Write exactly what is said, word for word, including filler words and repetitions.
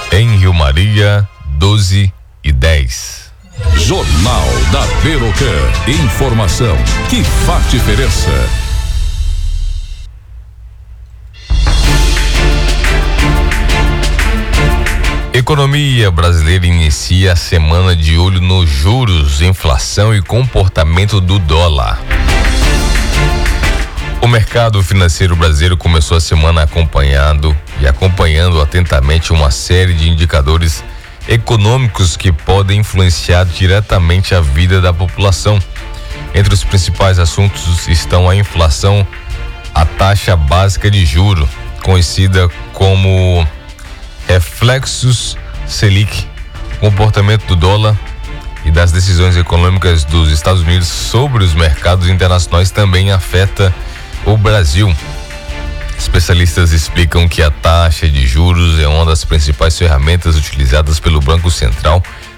Em Rio Maria, doze e dez. Jornal da Berocan. Informação que faz diferença. Economia brasileira inicia a semana de olho nos juros, inflação e comportamento do dólar. O mercado financeiro brasileiro começou a semana acompanhado e acompanhando atentamente uma série de indicadores econômicos que podem influenciar diretamente a vida da população. Entre os principais assuntos estão a inflação, a taxa básica de juro, conhecida como reflexos Selic, comportamento do dólar e das decisões econômicas dos Estados Unidos sobre os mercados internacionais também afeta o Brasil. Especialistas explicam que a taxa de juros é uma das principais ferramentas utilizadas pelo Banco Central